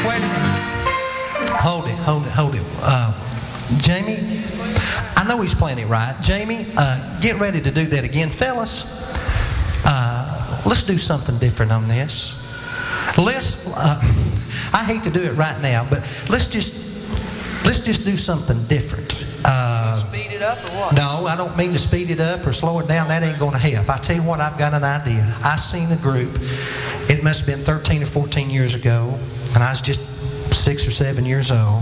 Wait. Hold it. Jamie, I know he's playing it right. Jamie, get ready to do that again. Fellas, let's do something different on this. I hate to do it right now, but let's just do something different. Speed it up or what? No, I don't mean to speed it up or slow it down. That ain't going to help. I tell you what, I've got an idea. I seen a group. It must have been 13 or 14 years ago, and I was just 6 or 7 years old.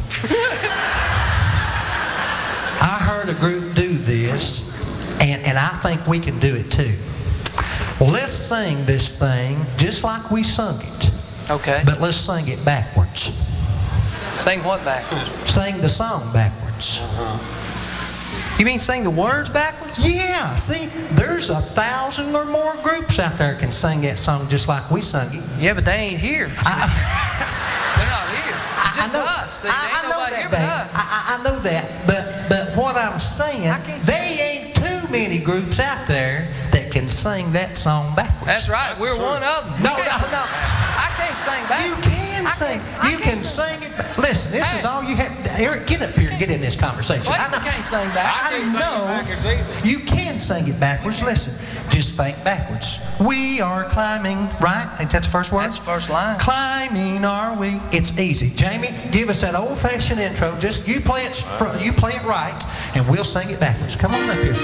I heard a group do this, and I think we can do it too. Well, let's sing this thing just like we sung it. Okay. But let's sing it backwards. Sing what backwards? Sing the song backwards. You mean sing the words backwards? Yeah, see, there's 1,000 or more groups out there can sing that song just like we sung it. Yeah, but they ain't here. They're not here. It's just us. See, ain't nobody here but us. I know that, but what I'm saying, they ain't too many groups out there that can sing that song backwards. That's right. We're one of them. No. I can't sing backwards. You can sing. You can sing it. Listen, this is all you have. Eric, get up here and get in this conversation. What? I can't sing backwards. I know you can sing it backwards. Listen, just think backwards. We are climbing, right? Ain't that the first word? That's the first line. Climbing are we? It's easy. Jamie, give us that old-fashioned intro. Just you play it right, and we'll sing it backwards. Come on up here.